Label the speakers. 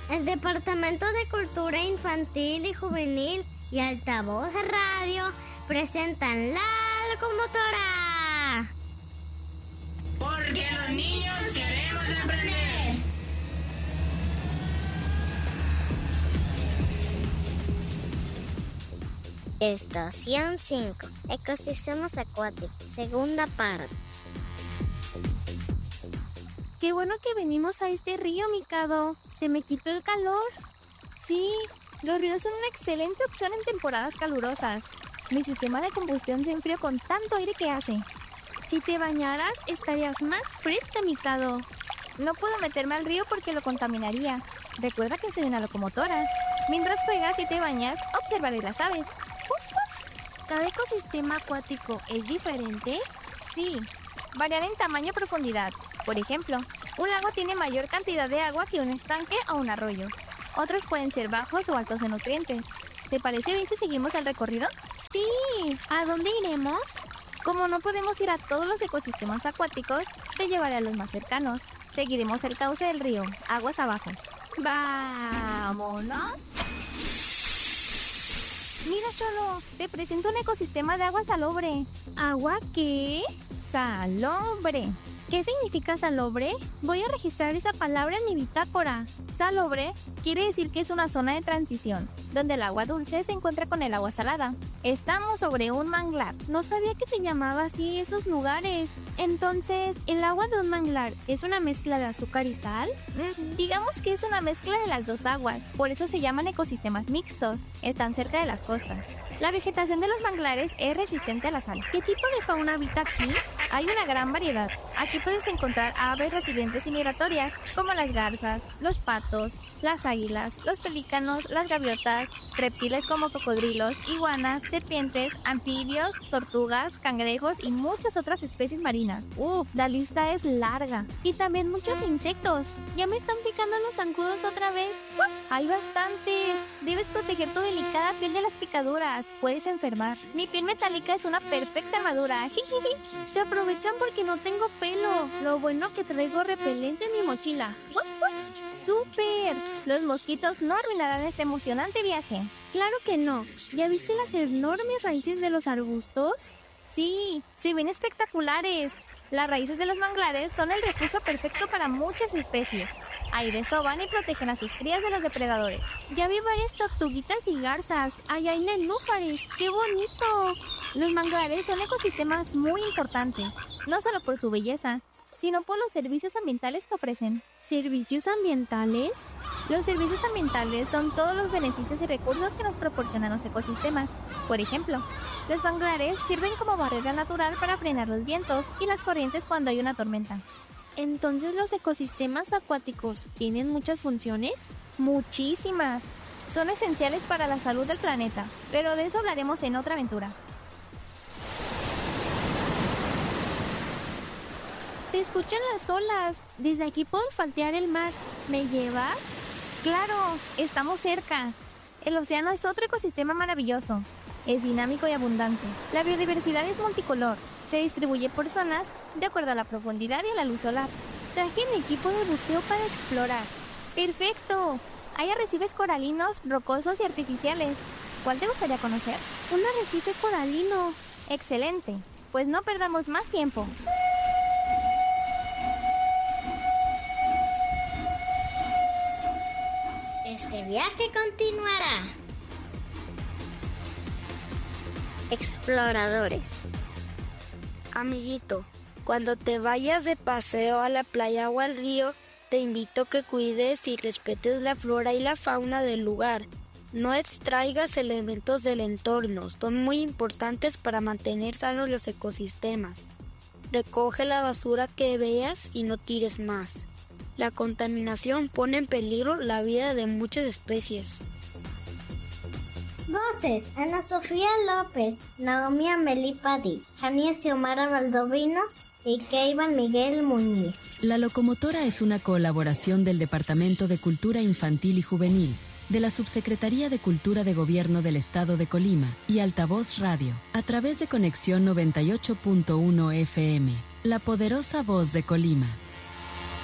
Speaker 1: El Departamento de Cultura Infantil y Juvenil y Altavoz Radio presentan La Locomotora.
Speaker 2: Porque los niños queremos aprender.
Speaker 1: Estación 5. Ecosistemas acuáticos. Segunda parte.
Speaker 3: Qué bueno que venimos a este río, Mikado. Se me quitó el calor. Sí, los ríos son una excelente opción en temporadas calurosas. Mi sistema de combustión se enfrió con tanto aire que hace. Si te bañaras, estarías más fresca, Mikado. No puedo meterme al río porque lo contaminaría. Recuerda que soy una locomotora. Mientras juegas y te bañas, observaré las aves. ¡Uf, uf! ¿Cada ecosistema acuático es diferente? Sí, varían en tamaño y profundidad. Por ejemplo, un lago tiene mayor cantidad de agua que un estanque o un arroyo. Otros pueden ser bajos o altos en nutrientes. ¿Te parece bien si seguimos el recorrido? Sí, ¿a dónde iremos? Como no podemos ir a todos los ecosistemas acuáticos, te llevaré a los más cercanos. Seguiremos el cauce del río, aguas abajo. ¡Vámonos! Mira, Xolo, te presento un ecosistema de agua salobre. ¿Agua qué? Salobre. ¿Qué significa salobre? Voy a registrar esa palabra en mi bitácora. Salobre quiere decir que es una zona de transición, donde el agua dulce se encuentra con el agua salada. Estamos sobre un manglar. No sabía que se llamaba así esos lugares. Entonces, ¿el agua de un manglar es una mezcla de azúcar y sal? Digamos que es una mezcla de las dos aguas. Por eso se llaman ecosistemas mixtos. Están cerca de las costas. La vegetación de los manglares es resistente a la sal. ¿Qué tipo de fauna habita aquí? Hay una gran variedad. Aquí puedes encontrar aves residentes y migratorias, como las garzas, los patos, las águilas, los pelícanos, las gaviotas, reptiles como cocodrilos, iguanas, serpientes, anfibios, tortugas, cangrejos y muchas otras especies marinas. La lista es larga. Y también muchos insectos. ¿Ya me están picando los zancudos otra vez? Hay bastantes. Debes proteger tu delicada piel de las picaduras. Puedes enfermar. Mi piel metálica es una perfecta armadura. Te aprovechan porque no tengo pelo. Lo bueno que traigo repelente en mi mochila. ¡Súper! Los mosquitos no arruinarán este emocionante viaje. Claro que no. ¿Ya viste las enormes raíces de los arbustos? Sí, se ven espectaculares. Las raíces de los manglares son el refugio perfecto para muchas especies. Ahí desoban y protegen a sus crías de los depredadores. Ya vi varias tortuguitas y garzas. Allá hay nenúfares. ¡Qué bonito! Los manglares son ecosistemas muy importantes, no solo por su belleza, sino por los servicios ambientales que ofrecen. ¿Servicios ambientales? Los servicios ambientales son todos los beneficios y recursos que nos proporcionan los ecosistemas. Por ejemplo, los manglares sirven como barrera natural para frenar los vientos y las corrientes cuando hay una tormenta. ¿Entonces los ecosistemas acuáticos tienen muchas funciones? Muchísimas. Son esenciales para la salud del planeta, pero de eso hablaremos en otra aventura. Se escuchan las olas. Desde aquí puedo olfatear el mar. ¿Me llevas? ¡Claro! Estamos cerca. El océano es otro ecosistema maravilloso. Es dinámico y abundante. La biodiversidad es multicolor. Se distribuye por zonas de acuerdo a la profundidad y a la luz solar. Traje mi equipo de buceo para explorar. ¡Perfecto! Hay arrecifes coralinos, rocosos y artificiales. ¿Cuál te gustaría conocer? Un arrecife coralino. ¡Excelente! Pues no perdamos más tiempo.
Speaker 1: Este viaje continuará. Exploradores.
Speaker 4: Amiguito, cuando te vayas de paseo a la playa o al río, te invito a que cuides y respetes la flora y la fauna del lugar. No extraigas elementos del entorno, son muy importantes para mantener sanos los ecosistemas. Recoge la basura que veas y no tires más. La contaminación pone en peligro la vida de muchas especies.
Speaker 1: Voces: Ana Sofía López, Naomi Amelie Padí, Jania Xiomara Valdovinos y Keivan Miguel Muñiz.
Speaker 5: La Locomotora es una colaboración del Departamento de Cultura Infantil y Juvenil, de la Subsecretaría de Cultura de Gobierno del Estado de Colima y Altavoz Radio, a través de Conexión 98.1 FM, la poderosa voz de Colima.